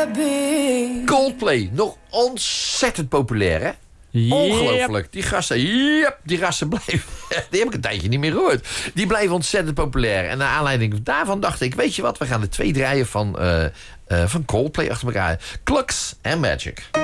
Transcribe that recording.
Coldplay, nog ontzettend populair, hè? Yep. Ongelooflijk. Die gasten blijven... Die heb ik een tijdje niet meer gehoord. Die blijven ontzettend populair. En naar aanleiding daarvan dacht ik... Weet je wat, we gaan de 2 draaien van Coldplay achter elkaar. Clucks and Magic.